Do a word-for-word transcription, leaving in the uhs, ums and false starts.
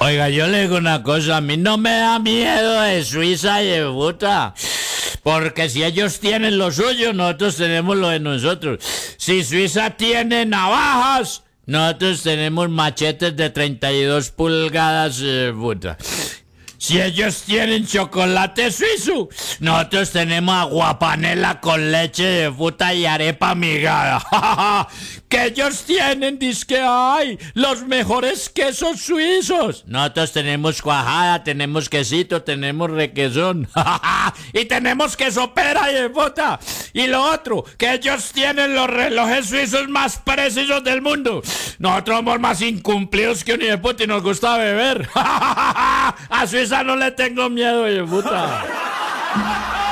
Oiga, yo le digo una cosa, a mí no me da miedo de Suiza y de puta. Porque si ellos tienen lo suyo, nosotros tenemos lo de nosotros. Si Suiza tiene navajas, nosotros tenemos machetes de treinta y dos pulgadas, eh, puta. Si ellos tienen chocolate suizo, nosotros tenemos aguapanela con leche de fruta y arepa migada. Que ellos tienen, dizque hay los mejores quesos suizos. Nosotros tenemos cuajada, tenemos quesito, tenemos requesón. Y tenemos queso pera y de fruta. Y lo otro, que ellos tienen los relojes suizos más precisos del mundo. Nosotros somos más incumplidos que un hijo de puta y nos gusta beber. A Suiza no le tengo miedo, hijo de puta.